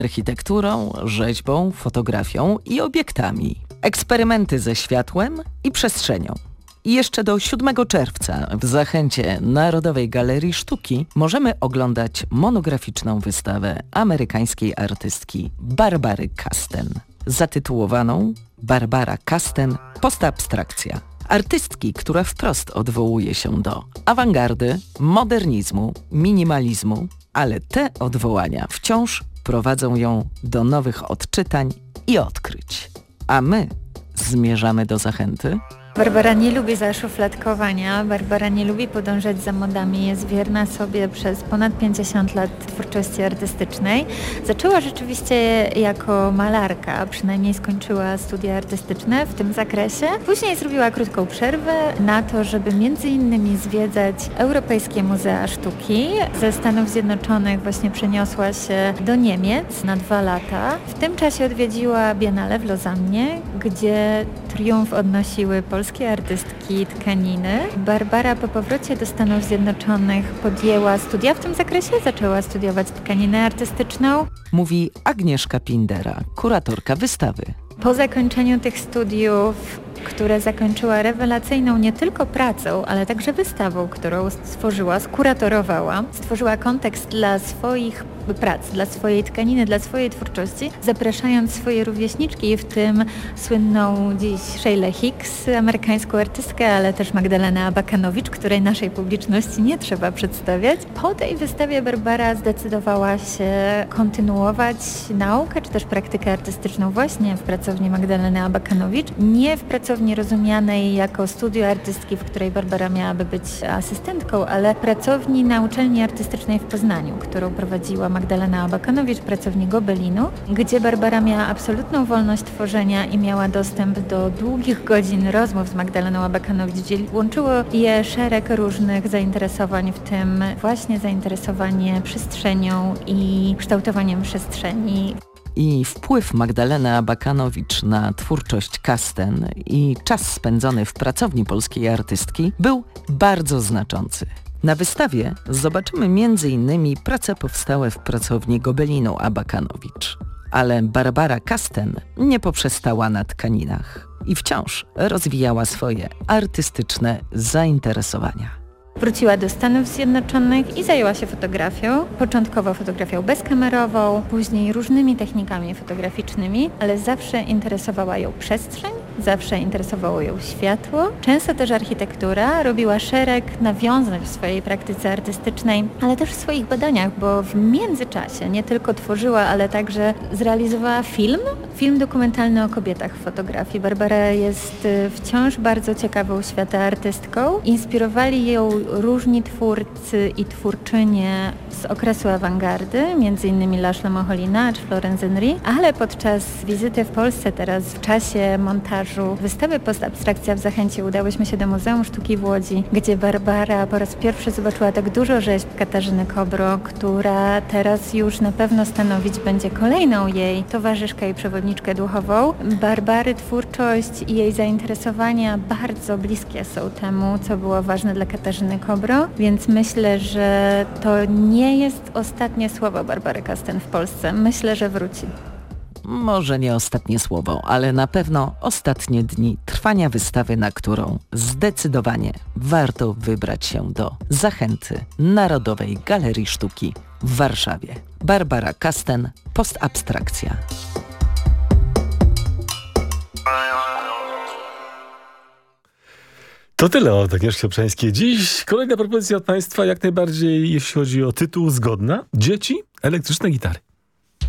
architekturą, rzeźbą, fotografią i obiektami. Eksperymenty ze światłem i przestrzenią. I jeszcze do 7 czerwca w Zachęcie Narodowej Galerii Sztuki możemy oglądać monograficzną wystawę amerykańskiej artystki Barbary Kasten, zatytułowaną Barbara Kasten – Postabstrakcja. Artystki, która wprost odwołuje się do awangardy, modernizmu, minimalizmu, ale te odwołania wciąż prowadzą ją do nowych odczytań i odkryć. A my zmierzamy do Zachęty. Barbara nie lubi zaszufladkowania, Barbara nie lubi podążać za modami, jest wierna sobie przez ponad 50 lat twórczości artystycznej. Zaczęła rzeczywiście jako malarka, przynajmniej skończyła studia artystyczne w tym zakresie. Później zrobiła krótką przerwę na to, żeby między innymi zwiedzać Europejskie Muzea Sztuki. Ze Stanów Zjednoczonych właśnie przeniosła się do Niemiec na 2 lata. W tym czasie odwiedziła Biennale w Lozannie, gdzie triumf odnosiły polskie artystki tkaniny. Barbara po powrocie do Stanów Zjednoczonych podjęła studia w tym zakresie, zaczęła studiować tkaninę artystyczną. Mówi Agnieszka Pindera, kuratorka wystawy. Po zakończeniu tych studiów, które zakończyła rewelacyjną nie tylko pracą, ale także wystawą, którą stworzyła, skuratorowała, stworzyła kontekst dla swoich prac, dla swojej tkaniny, dla swojej twórczości, zapraszając swoje rówieśniczki, w tym słynną dziś Sheila Hicks, amerykańską artystkę, ale też Magdalenę Abakanowicz, której naszej publiczności nie trzeba przedstawiać. Po tej wystawie Barbara zdecydowała się kontynuować naukę, czy też praktykę artystyczną właśnie w pracowni Magdaleny Abakanowicz, nie w pracowni rozumianej jako studio artystki, w której Barbara miałaby być asystentką, ale pracowni na uczelni artystycznej w Poznaniu, którą prowadziła Magdalena Abakanowicz, pracowni Gobelinu, gdzie Barbara miała absolutną wolność tworzenia i miała dostęp do długich godzin rozmów z Magdaleną Abakanowicz, gdzie łączyło je szereg różnych zainteresowań, w tym właśnie zainteresowanie przestrzenią i kształtowaniem przestrzeni. I wpływ Magdaleny Abakanowicz na twórczość Kasten i czas spędzony w pracowni polskiej artystki był bardzo znaczący. Na wystawie zobaczymy m.in. prace powstałe w pracowni Gobelinu Abakanowicz. Ale Barbara Kasten nie poprzestała na tkaninach i wciąż rozwijała swoje artystyczne zainteresowania. Wróciła do Stanów Zjednoczonych i zajęła się fotografią. Początkowo fotografią bezkamerową, później różnymi technikami fotograficznymi, ale zawsze interesowała ją przestrzeń, zawsze interesowało ją światło, często też architektura. Robiła szereg nawiązań w swojej praktyce artystycznej, ale też w swoich badaniach, bo w międzyczasie nie tylko tworzyła, ale także zrealizowała film dokumentalny o kobietach w fotografii. Barbara jest wciąż bardzo ciekawą świata artystką. Inspirowali ją różni twórcy i twórczynie z okresu awangardy, m.in. Laszlo Moholy-Nagy czy Florence Henry, ale podczas wizyty w Polsce teraz w czasie montażu wystawy Postabstrakcja w Zachęcie udałyśmy się do Muzeum Sztuki w Łodzi, gdzie Barbara po raz pierwszy zobaczyła tak dużo rzeźb Katarzyny Kobro, która teraz już na pewno stanowić będzie kolejną jej towarzyszkę i przewodniczkę duchową. Barbary twórczość i jej zainteresowania bardzo bliskie są temu, co było ważne dla Katarzyny Kobro, więc myślę, że to nie jest ostatnie słowo Barbary Kasten w Polsce. Myślę, że wróci. Może nie ostatnie słowo, ale na pewno ostatnie dni trwania wystawy, na którą zdecydowanie warto wybrać się do Zachęty Narodowej Galerii Sztuki w Warszawie. Barbara Kasten, Postabstrakcja. To tyle od Agnieszki Obszańskiej. Dziś kolejna propozycja od Państwa, jak najbardziej, jeśli chodzi o tytuł, zgodna. Dzieci, elektryczne gitary.